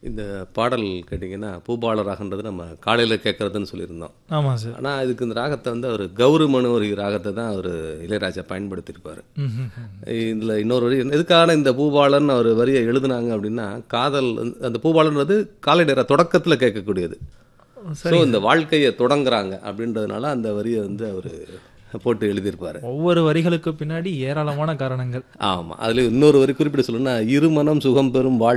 இந்த பாடல் கேட்டிங்கன்னா பூபால ராகன்றது நம்ம காலையில் கேட்குறதுன்னு சொல்லியிருந்தோம். ஆமாம் சார். ஆனால் இதுக்கு இந்த ராகத்தை வந்து அவர் கௌரமனு ஒரு ராகத்தை தான் அவர் இளையராஜா பயன்படுத்தியிருப்பார். இதில் இன்னொரு வரி எதுக்கான இந்த பூபாலன் அவர் வரியை எழுதுனாங்க அப்படின்னா, காதல் அந்த பூபாலன்றது காலை நேர தொடக்கத்தில் கேட்கக்கூடியது. ஸோ இந்த வாழ்க்கையை தொடங்குறாங்க அப்படின்றதுனால அந்த வரியை வந்து அவர் போட்டு எழுதியிருப்பார். ஒவ்வொரு வரிகளுக்கு பின்னாடி ஏராளமான காரணங்கள். ஆமாம், அதில் இன்னொரு வரி குறிப்பிட்டு சொல்லணும்னா, இருமனம் சுகம் பெறும்